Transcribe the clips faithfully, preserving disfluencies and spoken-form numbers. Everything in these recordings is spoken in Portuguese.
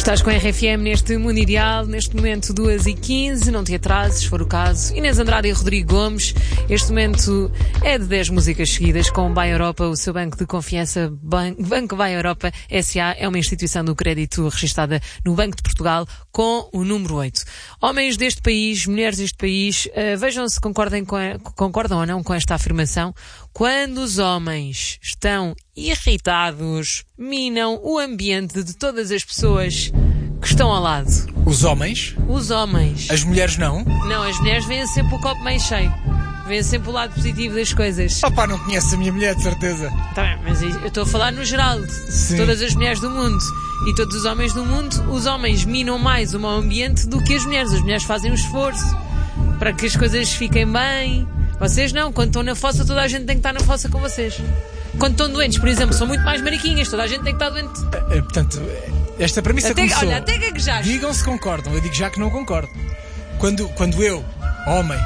Estás com a R F M neste Mundo Ideal, neste momento duas e quinze, não te atrases, se for o caso. Inês Andrade e Rodrigo Gomes. Este momento é de dez músicas seguidas com o Buy Europa, o seu banco de confiança. Banco Buy Europa S A é uma instituição do crédito registada no Banco de Portugal com o número oito. Homens deste país, mulheres deste país, uh, vejam se concordem com a, concordam ou não com esta afirmação. Quando os homens estão irritados, minam o ambiente de todas as pessoas que estão ao lado. Os homens? Os homens. As mulheres não? Não, as mulheres veem sempre o copo meio cheio. Veem sempre o lado positivo das coisas. Opá, não conheces a minha mulher, de certeza. Tá bem, mas eu estou a falar no geral. Sim. Todas as mulheres do mundo e todos os homens do mundo, os homens minam mais o mau ambiente do que as mulheres. As mulheres fazem um esforço para que as coisas fiquem bem. Vocês não, quando estão na fossa toda a gente tem que estar na fossa com vocês. Quando estão doentes, por exemplo, são muito mais mariquinhas, toda a gente tem que estar doente. É, portanto, esta premissa até, começou. Olha, até gaguejaste. Digam se concordam, eu digo já que não concordo. Quando, quando eu, homem,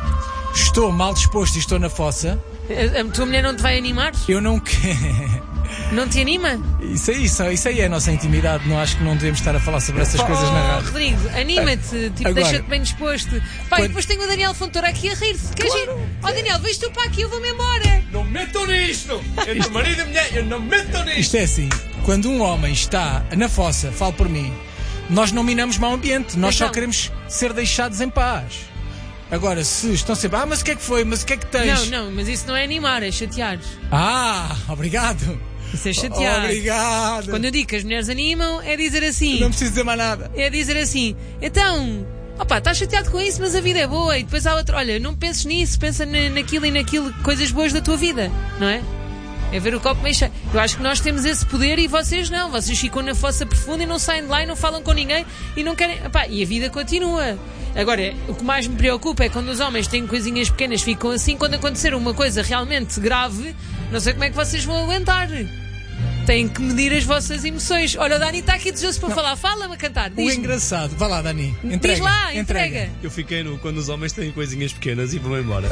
estou mal disposto e estou na fossa... A, a tua mulher não te vai animar? Eu não quero... Não te anima? Isso aí, isso, isso aí é a nossa intimidade. Não acho que não devemos estar a falar sobre essas oh, coisas na rádio. Rodrigo, anima-te, tipo, agora, deixa-te bem disposto. Pai, quando... depois tenho o Daniel Fontoura aqui a rir-se. Queres ir? Claro. Ó oh, Daniel, vês tu para aqui, eu vou-me embora. Não metam nisto! Entre o marido e a mulher, eu não metam nisto! Isto é assim, quando um homem está na fossa, falo por mim, nós não minamos mau ambiente, nós então, só queremos ser deixados em paz. Agora, se estão sempre, ah, mas o que é que foi? Mas o que é que tens? Não, não, mas isso não é animar, é chatear. Ah, obrigado. Isso é chatear. Obrigado. Quando eu digo que as mulheres animam, é dizer assim. Não preciso dizer mais nada. É dizer assim, então, opá, estás chateado com isso, mas a vida é boa. E depois há outro, olha, não penses nisso, pensa na, naquilo e naquilo, coisas boas da tua vida, não é? É ver o copo meio cheio. Eu acho que nós temos esse poder e vocês não. Vocês ficam na fossa profunda e não saem de lá e não falam com ninguém e não querem. Opá, e a vida continua. Agora, o que mais me preocupa é quando os homens têm coisinhas pequenas, ficam assim. Quando acontecer uma coisa realmente grave, não sei como é que vocês vão aguentar. Têm que medir as vossas emoções. Olha, o Dani está aqui desejoso para não. falar. Fala-me a cantar. O engraçado. Vá lá, Dani. Entrega. Diz lá, entrega. entrega. Eu fiquei no quando os homens têm coisinhas pequenas e vão embora.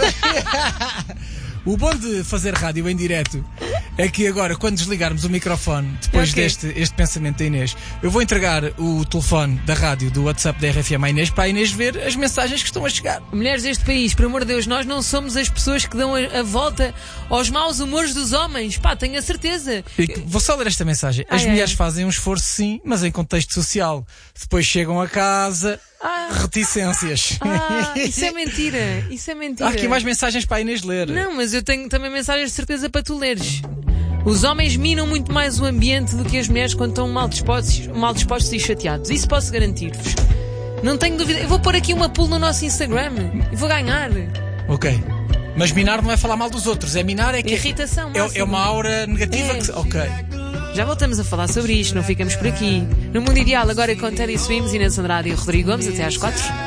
O bom de fazer rádio em direto é que agora, quando desligarmos o microfone, depois okay. deste este pensamento da Inês, eu vou entregar o telefone da rádio, do WhatsApp da R F M à Inês, para a Inês ver as mensagens que estão a chegar. Mulheres deste país, por amor de Deus, nós não somos as pessoas que dão a, a volta aos maus humores dos homens. Pá, tenho a certeza. E, vou só ler esta mensagem. As ai, mulheres ai. fazem um esforço sim, mas em contexto social. Depois chegam a casa... Ah, reticências. Ah, isso é mentira. Isso é mentira. Há aqui mais mensagens para a Inês ler. Não, mas eu tenho também mensagens de certeza para tu leres. Os homens minam muito mais o ambiente do que as mulheres quando estão mal dispostos, mal dispostos e chateados. Isso posso garantir-vos. Não tenho dúvida. Eu vou pôr aqui uma pool no nosso Instagram e vou ganhar. Ok. Mas minar não é falar mal dos outros. É minar é que irritação. É, é uma aura negativa. É. Que... Ok. Já voltamos a falar sobre isto, não ficamos por aqui. No Mundo Ideal, agora com Teddy Swims, Inês Andrade e Rodrigo Gomes, até às quatro.